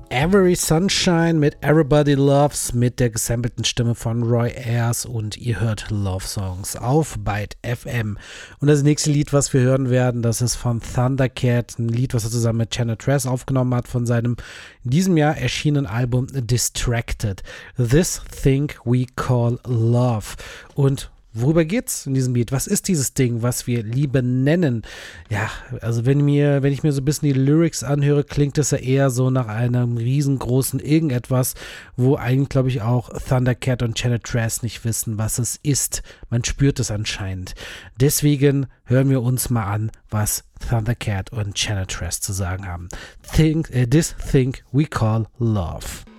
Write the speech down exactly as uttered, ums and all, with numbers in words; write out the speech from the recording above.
Every Sunshine mit Everybody Loves mit der gesampelten Stimme von Roy Ayers und ihr hört Love Songs auf Byte F M. Und das nächste Lied, was wir hören werden, das ist von Thundercat, ein Lied, was er zusammen mit Channel Tress aufgenommen hat von seinem in diesem Jahr erschienenen Album Distracted. This Thing We Call Love. Und worüber geht's in diesem Lied? Was ist dieses Ding, was wir Liebe nennen? Ja, also wenn mir, wenn ich mir so ein bisschen die Lyrics anhöre, klingt es ja eher so nach einem riesengroßen Irgendetwas, wo eigentlich, glaube ich, auch Thundercat und Channel Tress nicht wissen, was es ist. Man spürt es anscheinend. Deswegen hören wir uns mal an, was Thundercat und Channel Tress zu sagen haben. Think, uh, this thing we call love.